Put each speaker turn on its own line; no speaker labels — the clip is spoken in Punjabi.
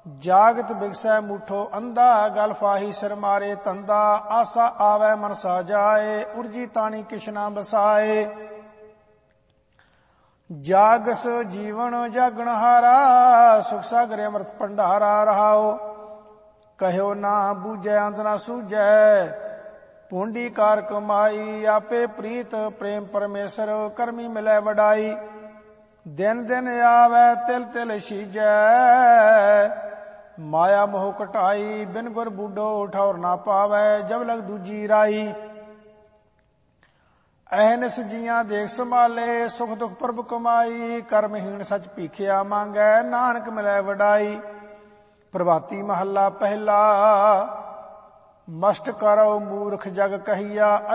ਜਾਗਤ ਬਿਗਸੈ ਮੂਠੋ ਅੰਧਾ, ਗਲ ਫਾਹੀ ਸਿਰ ਮਾਰੇ ਤੰਦਾ। ਆਸਾ ਆਵੈ ਮਨ ਸਾ ਜਾਏ, ਉਰਜੀ ਤਾਣੀ ਕਿਛ ਨਾ ਬਸਾਏ। ਜਾਗਸ ਜੀਵਨ ਜਾਗਣ ਹਾਰਾ, ਸੁਖ ਸਾਗਰ ਅੰਮ੍ਰਿਤ ਭੰਡਾਰਾ। ਰਹਾਓ ਕਹਿਓ ਨਾ ਬੂਝੈ ਅੰਤ ਨਾ ਸੂਝੈ, ਪੂੰਡੀ ਕਾਰ ਕਮਾਈ। ਆਪੇ ਪ੍ਰੀਤ ਪ੍ਰੇਮ ਪਰਮੇਸ਼ਰ, ਕਰਮੀ ਮਿਲੈ ਵਡਾਈ। ਦਿਨ ਦਿਨ ਆਵੈ ਤਿਲ ਤਿਲ ਸੀਜੈ, ਮਾਇਆ ਮੋਹ ਘਟਾਈ। ਬਿਨ ਗੁਰ ਬੂਢੋ ਠੌਰ ਨਾ ਪਾਵੈ, ਜਬ ਲਗ ਦੂਜੀ ਰਾਈ। ਅਹਨਿਸ ਜੀਆਂ ਦੇਖ ਸੰਭਾਲੇ, ਸੁਖ ਦੁਖ ਪ੍ਰਭ ਕਮਾਈ। ਕਰਮਹੀਣ ਸਚ ਭੀਖਿਆ ਮੰਗੈ, ਨਾਨਕ ਮਿਲੈ ਵਡਾਈ। ਪ੍ਰਭਾਤੀ ਮਹੱਲਾ ਪਹਿਲਾ। ਮਸਟ ਕਰੋ ਮੂਰਖ ਜਗ ਕਹੀਆ,